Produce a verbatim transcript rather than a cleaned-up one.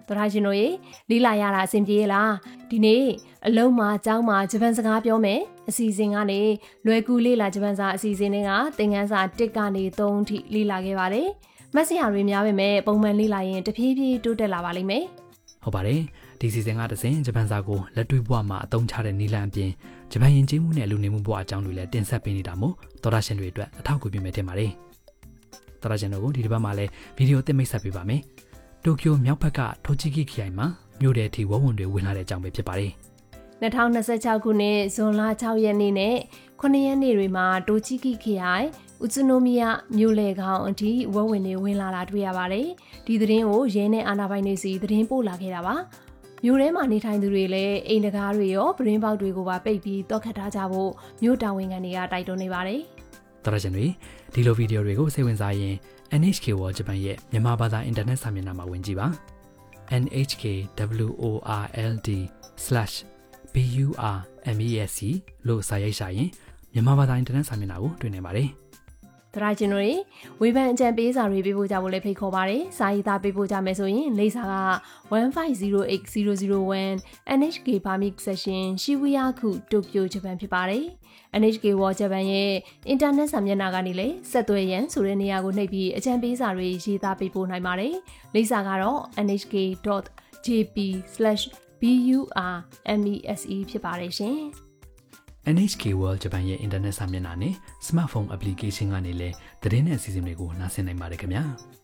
တော်ထားရှင်တို့ရေလေးလာရတာအဆင်ပြေလားဒီနေ့အလုံးမှာအကြောင်းမှာဂျပန်စကားပြောမယ်အစီအစဉ်ကနေလွယ်ကူလေးလာဂျပန်စာအစီအစဉ်တွေကသင်ခန်းစာတစ်ကနေသုံးထိလေးလာခဲ့ပါတယ်မက်ဆေ့ဟာတွေများပေမဲ့ပုံမှန်လေးလာရင်တဖြည်းဖြည်းတိုးတက်လာပါလိမ့်မယ်ဟုတ်ပါတယ်ဒီစီစဉ်ကတစ်စင်ဂျပန်စာကိုလက်တွေ့ဘဝမှာအသုံးချတဲ့နည်းလမ်းအပြင်ဂျပန်ယဉ်ကျေးမှုနဲ့လူနေမှုဘဝအကြောင်းတွေလည်းတင်ဆက်ပေးနေတာမို့သောတာရှင်တွေအတွက်အထောက်အကူပြုမယ်ထင်ပါတယ်သောတာရှင်တို့ကိုဒီတစ်ပတ်မှာလည်းဗီဒီယိုသစ်မိတ်ဆက်ပေးပါမယ်တိုကျိုမြောက်ဘက်ကထိုချီကီခရိုင်မှာမြို့တဲ့အထိဝဝွန်တွေဝင်လာတဲ့အကြောင်းပဲဖြစ်ပါတယ်၂၀၂၆ခုနှစ်ဇွန်လ၆ရက်နေ့နဲ့ခုနှစ်ရက်နေ့တွေမှာတိုချီကီခရိုင်ဥဇနိုမီယာမြို့လေခေါင်အထိဝဝွန်တွေဝင်လာတာတွေ့ရပါတယ်ဒီသတင်းကိုရဲနဲ့အာဏာပိုင်တွေစီသတင်းပို့လာခဲ့တာပါမြို့ထဲမှာနေထိုင်သူတွေလည်းအိမ်တကားတွေရောပရင်းပေါက်တွေကိုပါပိတ်ပြီးတောက်ခတ်ထားကြဖို့မြို့တာဝန်ခံတွေကတိုက်တွန်းနေပါတယ်။တော်ရရှင်တွေဒီလိုဗီဒီယိုတွေကိုစိတ်ဝင်စားရင် N H K World Japan ရဲ့မြန်မာဘာသာအင်တာနက်စာမျက်နှာမှာဝင်ကြည့်ပါ။ N H K world slash bumesc လို့စာရိုက်ရှာရင်မြန်မာဘာသာအင်တာနက်စာမျက်နှာကိုတွေ့နိုင်ပါတယ်။တရာကျင်တို့ဝေဖန်အကြံပေးစာတွေပေးဖို့ကြဖို့လည်းဖိတ်ခေါ်ပါတယ်။စာရေးသားပေးဖို့ကြမယ်ဆိုရင်လိပ်စာကone five zero eight zero zero one N H K Permit Section Shibuyaku Tokyo Japan ဖြစ်ပါတယ်။ N H K World Japan ရဲ့အင်တာနက်စာမျက်နှာကနေလည်းဆက်သွယ်ရန်ဆိုတဲ့နေရာကိုနှိပ်ပြီးအကြံပေးစာတွေရေးသားပေးပို့နိုင်ပါတယ်။လိပ်စာကတော့ n h k dot j p slash bumesc ဖြစ်ပါတယ်ရှင်။ N H K World Japan ရဲ့ internet စာမျက်နှာနဲ့ smartphone application ကနေလည်းသတင်းနဲ့အစီအစဉ်တွေကိုနားဆင်နိုင်ပါတယ်ခင်ဗျာ။